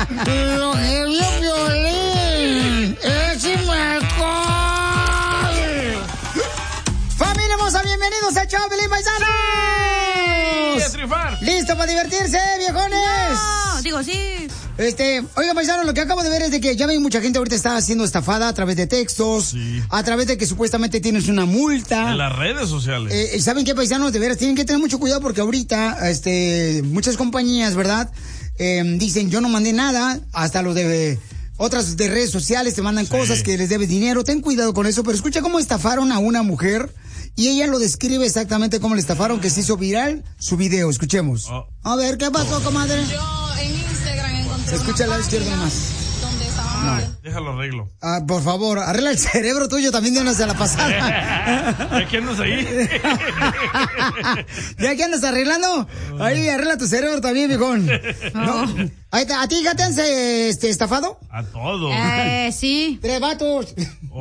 Lo que vio Piolín. ¡Échame alcohol! ¡Familia hermosa! ¡Bienvenidos al show, Piolín, paisanos! ¡Sí, a triunfar! ¿Listo para divertirse, viejones? No, digo sí. Oiga, paisanos, lo que acabo de ver es de que ya ven, mucha gente ahorita está siendo estafada a través de textos, sí, a través de que supuestamente tienes una multa. En las redes sociales. ¿Saben qué, paisanos? De veras, tienen que tener mucho cuidado porque ahorita, muchas compañías, ¿verdad? Dicen, yo no mandé nada, hasta los de otras de redes sociales te mandan cosas que les debes dinero. Ten cuidado con eso, pero escucha cómo estafaron a una mujer y ella lo describe exactamente cómo le estafaron, que se hizo viral su video. Escuchemos. A ver, ¿qué pasó, comadre? Yo en Instagram encontré escucha a la izquierda más. Donde estaba Déjalo arreglo. Por favor, arregla el cerebro tuyo también de una de la pasada. ¿De qué andas ahí? ¿De qué andas arreglando? Ahí, arregla tu cerebro también, viejón. ¿No? Ahí ¿a ti ya te han estafado? A todos. Sí. 3 vatos.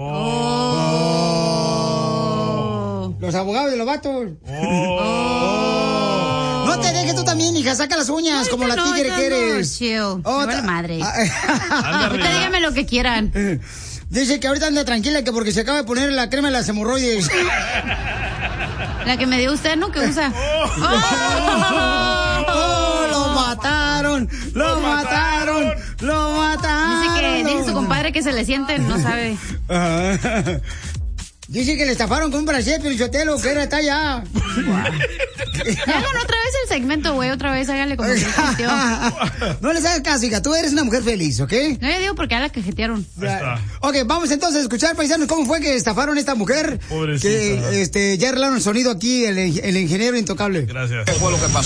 Los abogados de los vatos. No te dejes tú también, hija, saca las uñas como la tigre que eres. Me vale madre. Ahorita dígame lo que quieran. Dice que ahorita anda tranquila que porque se acaba de poner la crema de las hemorroides. La que me dio usted, ¿no? Que usa. Lo mataron. Lo mataron. Dice que dice su compadre que se le sienten, no sabe. Dice que le estafaron con un brasier, pero Sotelo, que era talla. Hagan otra vez el segmento, güey, otra vez háganle como que existió. No les hagas caso, hija, tú eres una mujer feliz, ¿ok? No, yo digo porque ya la cajetearon. Ok, vamos entonces a escuchar, paisanos, cómo fue que estafaron a esta mujer. Pobrecita. Que ya arreglaron el sonido aquí, el ingeniero intocable. Gracias. ¿Qué fue lo que pasó?